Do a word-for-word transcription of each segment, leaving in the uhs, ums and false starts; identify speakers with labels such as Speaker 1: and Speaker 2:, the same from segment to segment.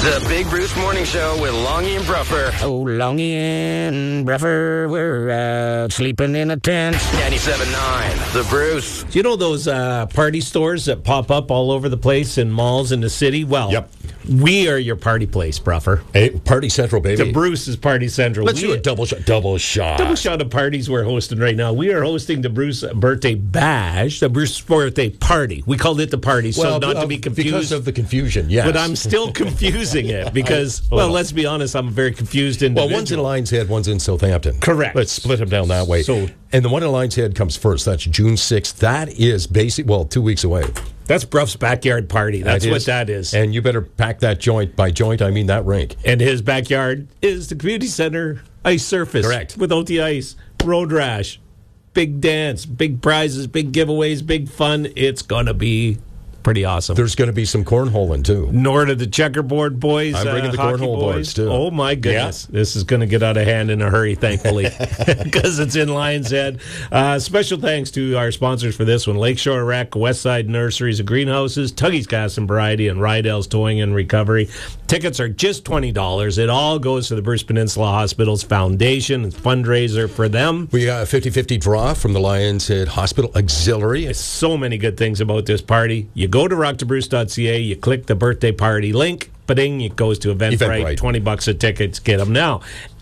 Speaker 1: The Big Bruce Morning Show with Longy and Bruffer.
Speaker 2: Oh, Longy and Bruffer, we're out sleeping in a tent.
Speaker 1: ninety-seven point nine, The Bruce.
Speaker 3: Do you know those uh, party stores that pop up all over the place in malls in the city? Well,
Speaker 4: Yep.
Speaker 3: we are your party place, Bruffer.
Speaker 4: Hey, Party Central, baby.
Speaker 3: The Bruce is Party Central.
Speaker 4: Let's
Speaker 3: we,
Speaker 4: do a double shot. Double shot.
Speaker 3: double shot of parties we're hosting right now. We are hosting the Bruce birthday bash, the Bruce birthday party. We called it the party, so not
Speaker 4: uh,
Speaker 3: to be confused.
Speaker 4: Because of the confusion, yes.
Speaker 3: But I'm still confusing it because,
Speaker 4: I-
Speaker 3: well,
Speaker 4: oh.
Speaker 3: let's be honest, I'm a very confused individual.
Speaker 4: Well, one's in Lions Head, one's in Southampton.
Speaker 3: Correct.
Speaker 4: Let's split them down that way.
Speaker 3: So-
Speaker 4: and the one in Lions Head comes first. That's June sixth. That is basic. Well, two weeks away.
Speaker 3: That's Bruff's backyard party. That's
Speaker 4: That
Speaker 3: what
Speaker 4: is.
Speaker 3: that is.
Speaker 4: And you better pack that joint. By joint, I mean that rink.
Speaker 3: And his backyard is the community center ice surface.
Speaker 4: Correct.
Speaker 3: With the ice, road rash, big dance, big prizes, big giveaways, big fun. It's going to be pretty awesome.
Speaker 4: There's going to be some cornholing, too.
Speaker 3: Nor to the checkerboard boys.
Speaker 4: I'm bringing
Speaker 3: uh,
Speaker 4: the
Speaker 3: hockey
Speaker 4: cornhole
Speaker 3: boys.
Speaker 4: boards, too.
Speaker 3: Oh, my goodness. Yeah. This is going to get out of hand in a hurry, thankfully, because it's in Lions Head. Uh, special thanks to our sponsors for this one, Lakeshore Rec, Westside Nurseries and Greenhouses, Tuggy's Gas and Variety, and Rydell's Towing and Recovery. Tickets are just twenty dollars. It all goes to the Bruce Peninsula Hospital's foundation and fundraiser for them.
Speaker 4: We got a fifty-fifty draw from the Lions Head Hospital Auxiliary.
Speaker 3: So many good things about this party. You go to rock to bruce dot c a, you click the birthday party link, ba-ding, it goes to Eventbrite.
Speaker 4: Eventbrite.
Speaker 3: twenty bucks a ticket, get them now.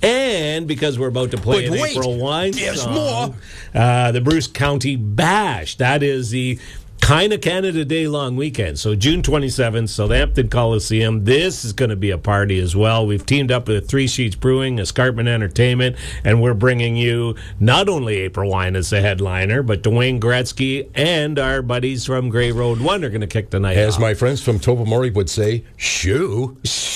Speaker 3: And because we're about to play
Speaker 4: But
Speaker 3: an
Speaker 4: wait,
Speaker 3: April Wine
Speaker 4: there's
Speaker 3: song,
Speaker 4: more.
Speaker 3: Uh, the Bruce County Bash. That is the kind of Canada Day long weekend. So June twenty-seventh, Southampton Coliseum. This is going to be a party as well. We've teamed up with Three Sheets Brewing, Escarpment Entertainment, and we're bringing you not only April Wine as the headliner, but Dwayne Gretzky and our buddies from Grey Road One are going to kick the night
Speaker 4: As
Speaker 3: off.
Speaker 4: my friends from Tobermory would say, shoo.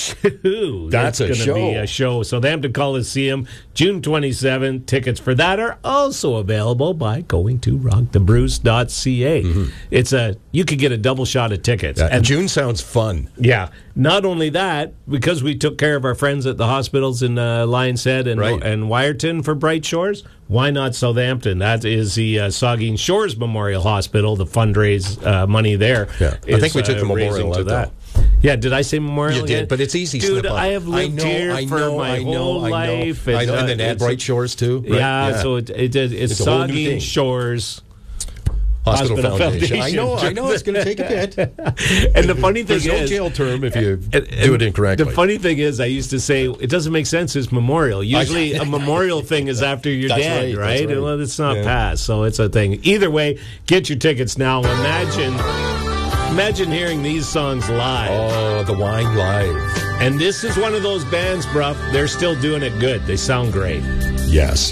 Speaker 3: Shoo.
Speaker 4: That's a
Speaker 3: gonna
Speaker 4: show.
Speaker 3: Be a show. Southampton Coliseum, June twenty-seventh. Tickets for that are also available by going to rock the bruce dot c a. Mm-hmm. It's a you could get a double shot of tickets.
Speaker 4: Uh,
Speaker 3: and
Speaker 4: June sounds fun.
Speaker 3: yeah, not only that, because we took care of our friends at the hospitals in uh, Lions Head and
Speaker 4: Right.
Speaker 3: and Wyerton for Bright Shores. Why not Southampton? That is the uh, Saugeen Shores Memorial Hospital. The fundraise uh, money there.
Speaker 4: Yeah. I
Speaker 3: is,
Speaker 4: think we took
Speaker 3: uh,
Speaker 4: the memorial
Speaker 3: raising to
Speaker 4: out,
Speaker 3: that. Yeah, did I say memorial?
Speaker 4: You did,
Speaker 3: again?
Speaker 4: but it's easy.
Speaker 3: Dude,
Speaker 4: slip up.
Speaker 3: I have lived
Speaker 4: I know,
Speaker 3: here
Speaker 4: I
Speaker 3: for
Speaker 4: know,
Speaker 3: my
Speaker 4: I know,
Speaker 3: whole
Speaker 4: I know.
Speaker 3: life.
Speaker 4: I know, and then
Speaker 3: uh,
Speaker 4: add
Speaker 3: it's-
Speaker 4: Bright Shores too. Right?
Speaker 3: Yeah, so it, it, it, it's,
Speaker 4: It's a whole new
Speaker 3: Saugeen
Speaker 4: thing.
Speaker 3: Shores
Speaker 4: Hospital,
Speaker 3: Hospital
Speaker 4: Foundation.
Speaker 3: Foundation.
Speaker 4: I know, I know. It's going to take a bit.
Speaker 3: And the funny thing
Speaker 4: There's no
Speaker 3: is,
Speaker 4: jail term if you
Speaker 3: and-
Speaker 4: do it
Speaker 3: and
Speaker 4: incorrectly.
Speaker 3: The funny thing is, I used to say it doesn't make sense. It's memorial. Usually, a memorial thing is after you're
Speaker 4: That's
Speaker 3: dead,
Speaker 4: right,
Speaker 3: right?
Speaker 4: that's right.
Speaker 3: Well, it's not
Speaker 4: Yeah.
Speaker 3: past, so it's a thing. Either way, get your tickets now. Imagine, imagine hearing these songs live.
Speaker 4: Oh, the Wine Live.
Speaker 3: And this is one of those bands, bruv. They're still doing it good. They sound great.
Speaker 4: Yes.